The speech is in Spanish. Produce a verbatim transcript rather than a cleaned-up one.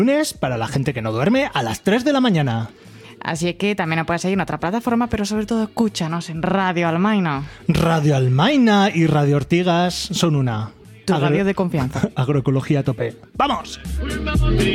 Lunes para la gente que no duerme a las tres de la mañana. Así que también nos puedes seguir en otra plataforma, pero sobre todo escúchanos en Radio Almaina. Radio Almaina y Radio Ortigas son una. Tu Agro- radio de confianza. Agroecología a tope. ¡Vamos!